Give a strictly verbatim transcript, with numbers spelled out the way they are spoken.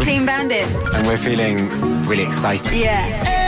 Clean Bandit. And we're feeling really excited. Yeah.